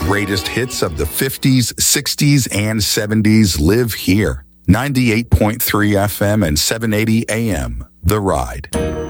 greatest hits of the 50s, 60s, and 70s live here. 98.3 FM and 780 AM, The Ride.